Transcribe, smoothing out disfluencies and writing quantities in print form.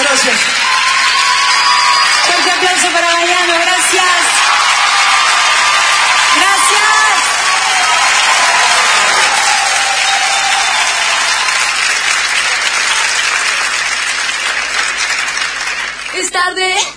gracias. Fuerte aplauso para Mariano, gracias. Gracias. Es tarde.